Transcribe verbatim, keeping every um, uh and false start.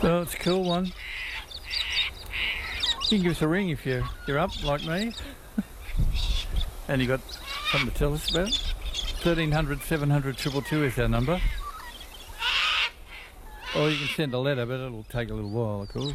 Well, it's a cool one. You can give us a ring if you're, you're up, like me. And you got something to tell us about? thirteen hundred, seven hundred, two two two is our number. Or you can send a letter, but it'll take a little while, of course.